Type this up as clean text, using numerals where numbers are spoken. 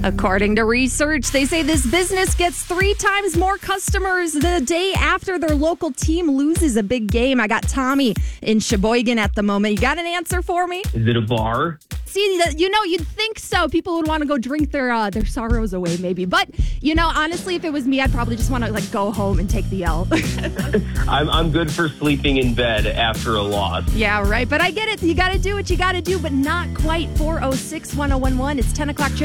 According to research, they say this business gets 3 times more customers the day after their local team loses a big game. I got Tommy in Sheboygan at the moment. You got an answer for me? Is it a bar? See, you'd think so. People would want to go drink their sorrows away, maybe. But, honestly, if it was me, I'd probably just want to, go home and take the L. I'm good for sleeping in bed after a loss. Yeah, right. But I get it. You got to do what you got to do, but not quite. 406-1011. It's 10 o'clock.